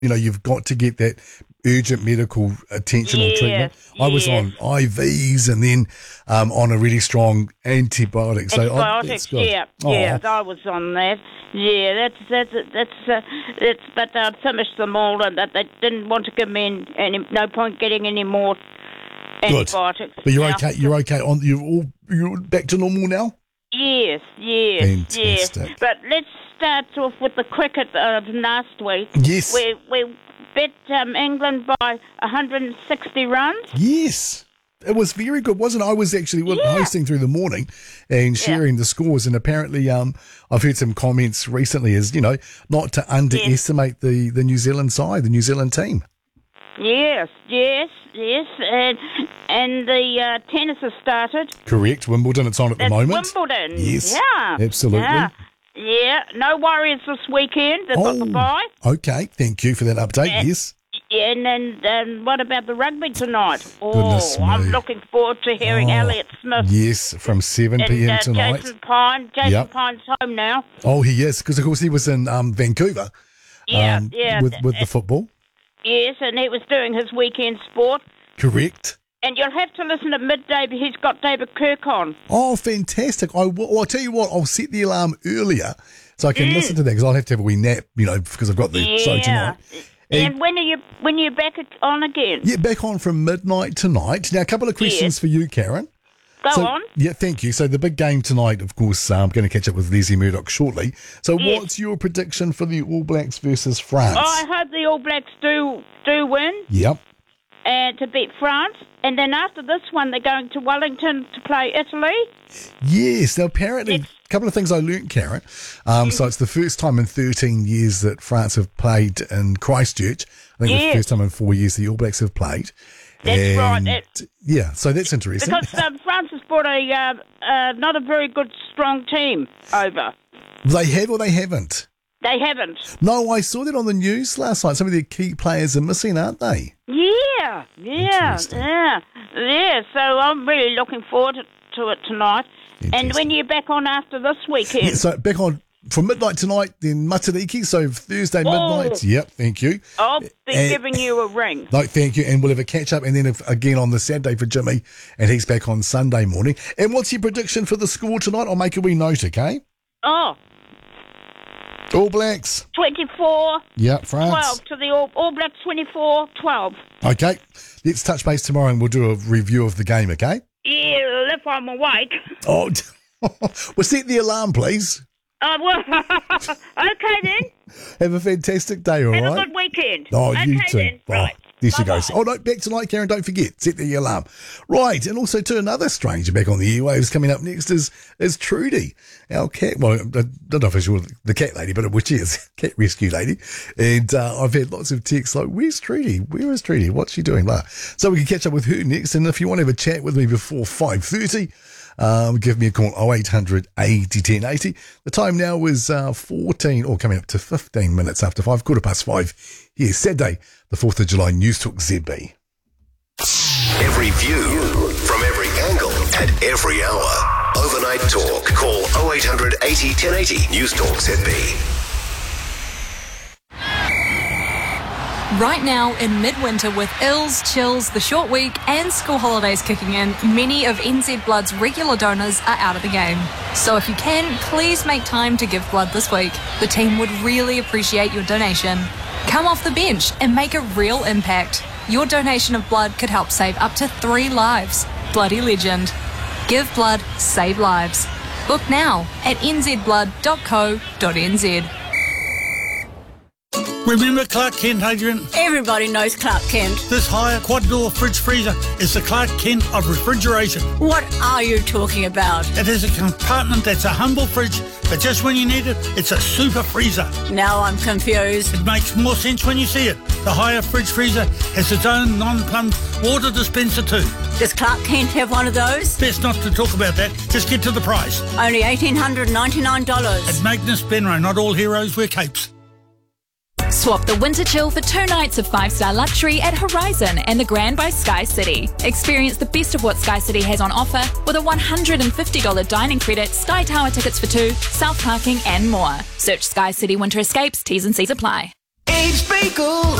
you've got to get that urgent medical attention or treatment. I was on IVs and then on a really strong antibiotic. So antibiotics, I was on that. Yeah, that's. But I'd finished them all, and that they didn't want to give me no point getting any more antibiotics. But you're okay. You're okay. You're back to normal now. Yes. Fantastic. But let's start off with the cricket of last week. Yes. We bet England by 160 runs. Yes. It was very good, wasn't it? I was actually hosting through the morning and sharing the scores, and apparently I've heard some comments recently as, not to underestimate the New Zealand side, the New Zealand team. Yes. And the tennis has started. Correct. Wimbledon, it's on at the moment. Wimbledon. Yes. Yeah. Absolutely. Yeah. No worries this weekend. They've got the bye. Okay. Thank you for that update. Yes. Yeah, and then what about the rugby tonight? Goodness me. I'm looking forward to hearing Elliot Smith. Yes, from 7 p.m. tonight. Jason Pine's home now. Oh, he is, because of course he was in Vancouver. With the football. Yes, and he was doing his weekend sport. Correct. And you'll have to listen at midday, but he's got David Kirk on. Oh, fantastic. I'll tell you what, I'll set the alarm earlier so I can listen to that, because I'll have to have a wee nap, because I've got the show tonight. And when are you back on again? Yeah, back on from midnight tonight. Now, a couple of questions for you, Karen. Go on. Yeah, thank you. So the big game tonight, of course, I'm going to catch up with Leslie Murdoch shortly. So what's your prediction for the All Blacks versus France? I hope the All Blacks do win. Yep. To beat France. And then after this one, they're going to Wellington to play Italy. Yes. Now, apparently, a couple of things I learnt, Karen. So it's the first time in 13 years that France have played in Christchurch. I think the first time in 4 years the All Blacks have played. That's right. Yeah, so that's interesting. Because France has brought not a very good, strong team over. They have or they haven't? They haven't. No, I saw that on the news last night. Some of their key players are missing, aren't they? Yeah. So I'm really looking forward to it tonight. And when you're back on after this weekend? Yeah, so back on from midnight tonight, then Matariki, so Thursday midnight. Yep, thank you. I'll be giving you a ring. No, thank you. And we'll have a catch-up, and then again on the Saturday for Jimmy, and he's back on Sunday morning. And what's your prediction for the score tonight? I'll make a wee note, okay? Oh. All Blacks. 24. Yep, France. 12 to the All Blacks, 24-12. Okay. Let's touch base tomorrow, and we'll do a review of the game, okay? Yeah, if I'm awake. Oh, well, set the alarm, please. Okay then. Have a fantastic day, all right? Have a good weekend. Oh, you too. Then. Right. There she goes. Oh, no, back tonight, Karen. Don't forget, set the alarm. Right, and also to another stranger back on the airwaves. Coming up next is Trudy, our cat. Well, I don't know if it's the cat lady, but which is cat rescue lady. And I've had lots of texts like, "Where's Trudy? Where is Trudy? What's she doing?" Blah. So we can catch up with her next. And if you want to have a chat with me before 5:30. Give me a call, 0800 80 1080. The time now is coming up to 15 minutes after 5, 5:15. Here's Saturday, the 4th of July, News Talk ZB. Every view, from every angle, at every hour. Overnight Talk. Call 0800 80 1080. News Talk ZB. Right now, in midwinter, with ills, chills, the short week and school holidays kicking in, many of NZ Blood's regular donors are out of the game. So if you can, please make time to give blood this week. The team would really appreciate your donation. Come off the bench and make a real impact. Your donation of blood could help save up to 3 lives. Bloody legend. Give blood, save lives. Book now at nzblood.co.nz. Remember Clark Kent, Adrian? Everybody knows Clark Kent. This higher quad-door fridge freezer is the Clark Kent of refrigeration. What are you talking about? It has a compartment that's a humble fridge, but just when you need it, it's a super freezer. Now I'm confused. It makes more sense when you see it. The higher fridge freezer has its own non-plumbed water dispenser too. Does Clark Kent have one of those? Best not to talk about that. Just get to the price. Only $1,899. At Magnus Benro, not all heroes wear capes. Swap the winter chill for 2 nights of 5-star luxury at Horizon and the Grand by Sky City. Experience the best of what Sky City has on offer with a $150 dining credit, Sky Tower tickets for 2, self-parking and more. Search Sky City Winter Escapes, T's and C's apply. It's Beagle.